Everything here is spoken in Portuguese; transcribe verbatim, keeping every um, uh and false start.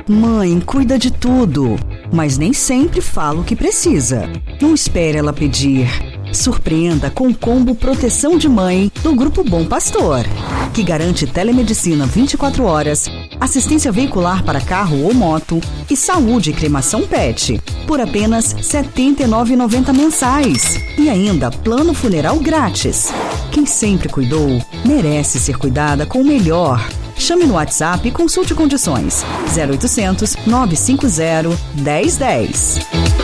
Mãe cuida de tudo, mas nem sempre fala o que precisa. Não espere ela pedir. Surpreenda com o combo Proteção de Mãe do Grupo Bom Pastor, que garante telemedicina vinte e quatro horas, assistência veicular para carro ou moto e saúde e cremação pet, por apenas setenta e nove reais e noventa centavos mensais. E ainda plano funeral grátis. Quem sempre cuidou, merece ser cuidada com o melhor. Chame no WhatsApp e consulte condições. zero oitocentos, nove cinco zero, um zero um zero.